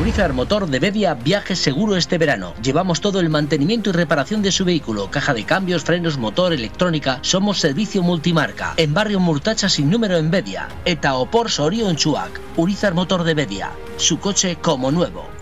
Urizar Motor de Bedia viaje seguro este verano. Llevamos todo el mantenimiento y reparación de su vehículo, caja de cambios, frenos, motor, electrónica. Somos servicio multimarca. En barrio Murtacha sin número en Bedia. Eta opor Sorio en Chuac. Urizar Motor de Bedia. Su coche como nuevo.